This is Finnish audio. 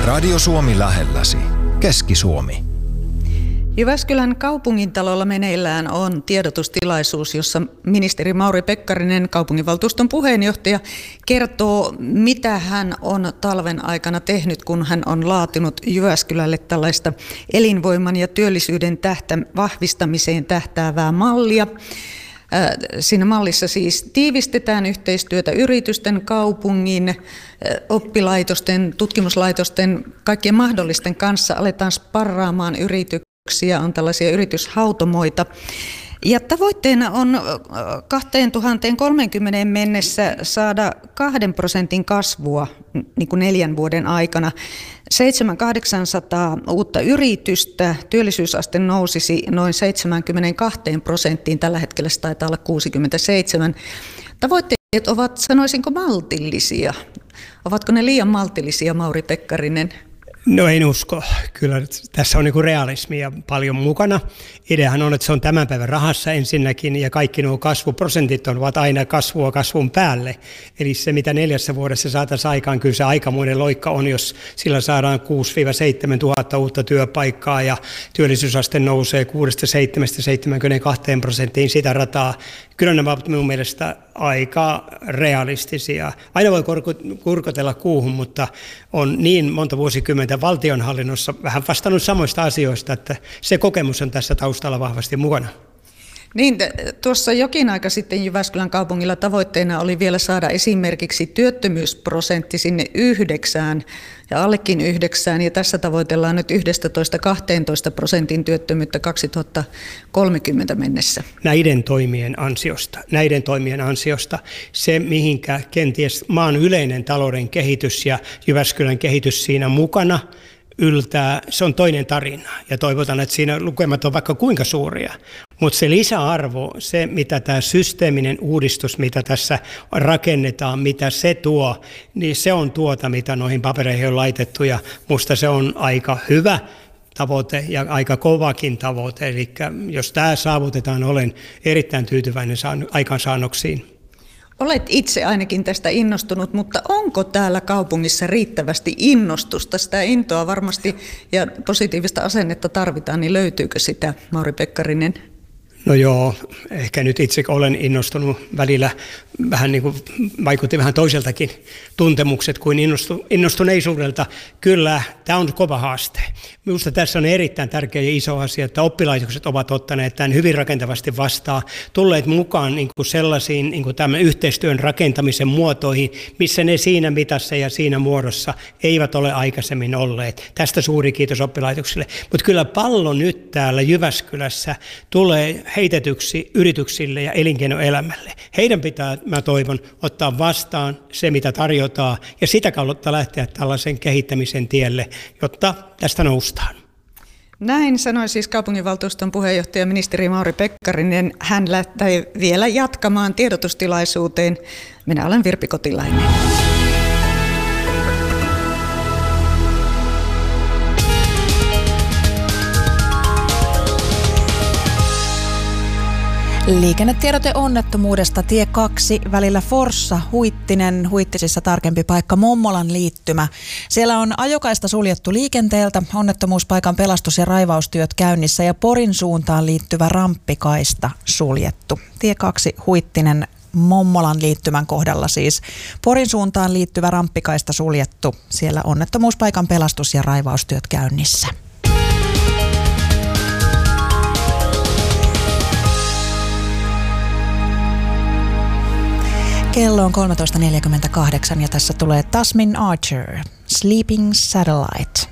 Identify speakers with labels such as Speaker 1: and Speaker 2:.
Speaker 1: Radio Suomi lähelläsi. Keski-Suomi.
Speaker 2: Jyväskylän kaupungintalolla meneillään on tiedotustilaisuus, jossa ministeri Mauri Pekkarinen, kaupunginvaltuuston puheenjohtaja, kertoo, mitä hän on talven aikana tehnyt, kun hän on laatinut Jyväskylälle tällaista elinvoiman ja työllisyyden vahvistamiseen tähtäävää mallia. Siinä mallissa siis tiivistetään yhteistyötä yritysten, kaupungin, oppilaitosten, tutkimuslaitosten, kaikkien mahdollisten kanssa. Aletaan sparraamaan yrityksiä, on tällaisia yrityshautomoita. Ja tavoitteena on 2030 mennessä saada 2% kasvua niin kuin 4 vuoden aikana. 700-800 uutta yritystä, työllisyysaste nousisi noin 72%, tällä hetkellä se taitaa olla 67%. Tavoitteet ovat, sanoisinko, maltillisia. Ovatko ne liian maltillisia, Mauri Pekkarinen?
Speaker 3: No en usko. Kyllä tässä on niin realismia paljon mukana. Ideahan on, että se on tämän päivän rahassa ensinnäkin ja kaikki nuo kasvuprosentit ovat aina kasvua kasvun päälle. Eli se mitä 4 vuodessa saataisiin aikaan, kyllä se aikamoinen loikka on, jos sillä saadaan 6-7 tuhatta uutta työpaikkaa ja työllisyysaste nousee 6-7-72% sitä rataa. Kyllä nämä ovat minun mielestä aika realistisia. Aina voi kurkotella kuuhun, mutta on niin monta vuosikymmentä valtionhallinnossa vähän vastannut samoista asioista, että se kokemus on tässä taustalla vahvasti mukana.
Speaker 2: Niin, tuossa jokin aika sitten Jyväskylän kaupungilla tavoitteena oli vielä saada esimerkiksi työttömyysprosentti sinne 9 ja allekin 9, ja tässä tavoitellaan nyt 11-12% työttömyyttä 2030 mennessä. Näiden
Speaker 3: toimien ansiosta se, mihinkä kenties maan yleinen talouden kehitys ja Jyväskylän kehitys siinä mukana yltää, se on toinen tarina ja toivotaan, että siinä lukemat on vaikka kuinka suuria. Mutta se lisäarvo, se mitä tämä systeeminen uudistus, mitä tässä rakennetaan, mitä se tuo, niin se on tuota, mitä noihin papereihin on laitettu ja musta se on aika hyvä tavoite ja aika kovakin tavoite. Eli jos tämä saavutetaan, olen erittäin tyytyväinen aikaansaannoksiin.
Speaker 2: Olet itse ainakin tästä innostunut, mutta onko täällä kaupungissa riittävästi innostusta? Sitä intoa varmasti ja positiivista asennetta tarvitaan, niin löytyykö sitä, Mauri Pekkarinen?
Speaker 3: No joo, ehkä nyt itse olen innostunut välillä, vähän niin kuin vaikutti vähän toiseltakin tuntemukset kuin innostuneisuudelta. Kyllä, tämä on kova haaste. Minusta tässä on erittäin tärkeä ja iso asia, että oppilaitokset ovat ottaneet tämän hyvin rakentavasti vastaan, tulleet mukaan niin kuin sellaisiin niin kuin tämän yhteistyön rakentamisen muotoihin, missä ne siinä mitassa ja siinä muodossa eivät ole aikaisemmin olleet. Tästä suuri kiitos oppilaitoksille. Mutta kyllä pallo nyt täällä Jyväskylässä tulee heitetyksi yrityksille ja elinkeinoelämälle. Heidän pitää, mä toivon, ottaa vastaan se, mitä tarjotaan, ja sitä kautta lähteä tällaisen kehittämisen tielle, jotta tästä noustaan.
Speaker 2: Näin sanoi siis kaupunginvaltuuston puheenjohtaja ministeri Mauri Pekkarinen. Hän lähtee vielä jatkamaan tiedotustilaisuuteen. Minä olen Virpi Kotilainen.
Speaker 4: Liikennetiedote onnettomuudesta tie 2 välillä Forssa-Huittinen, Huittisissa tarkempi paikka Mommolan liittymä. Siellä on ajokaista suljettu liikenteeltä, onnettomuuspaikan pelastus- ja raivaustyöt käynnissä ja Porin suuntaan liittyvä ramppikaista suljettu. Tie 2 Huittinen Mommolan liittymän kohdalla siis. Porin suuntaan liittyvä ramppikaista suljettu. Siellä onnettomuuspaikan pelastus- ja raivaustyöt käynnissä. Kello on 13.48 ja tässä tulee Tasmin Archer, Sleeping Satellite.